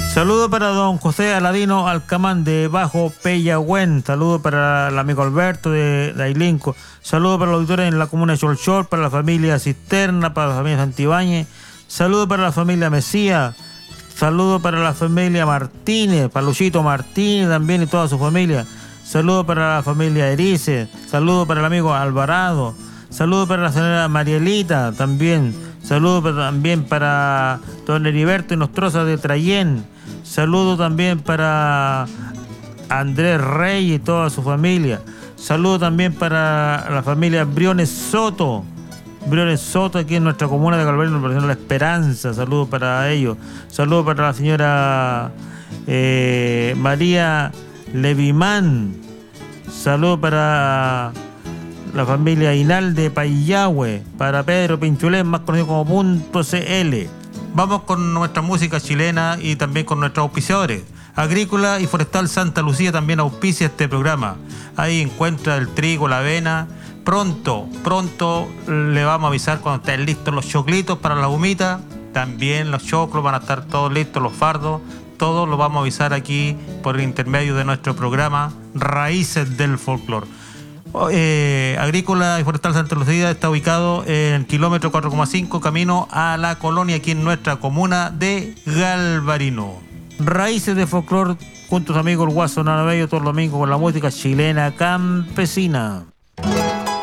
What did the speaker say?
Saludo para don José Aladino Alcamán de Bajo Peyagüén. Saludo para el amigo Alberto de Ailinco. Saludo para los auditores en la comuna de Cholchol, para la familia Cisterna, para la familia Santibáñez. Saludo para la familia Mesía. Saludo para la familia Martínez, para Luchito Martínez también y toda su familia. Saludo para la familia Erice. Saludo para el amigo Alvarado. Saludo para la señora Marielita también. Saludo también para don Heriberto y Nostroza de Trayén. Saludo también para Andrés Rey y toda su familia. Saludo también para la familia Briones Soto. Briones Soto aquí en nuestra comuna de Calvario, en La Esperanza. Saludo para ellos. Saludo para la señora María Levimán. Saludo para la familia Inalde Payahue, para Pedro Pinchulén, más conocido como .cl. Vamos con nuestra música chilena y también con nuestros auspiciadores. Agrícola y Forestal Santa Lucía también auspicia este programa. Ahí encuentra el trigo, la avena. Pronto le vamos a avisar cuando estén listos los choclitos para la humita. También los choclos van a estar todos listos, los fardos. Todo lo vamos a avisar aquí por el intermedio de nuestro programa Raíces del Folclor. Agrícola y Forestal Santa Lucía está ubicado en el kilómetro 4,5 camino a la colonia aquí en nuestra comuna de Galvarino. Raíces de Folclor junto a su amigo el Guaso Navebello todos los domingos con la música chilena campesina.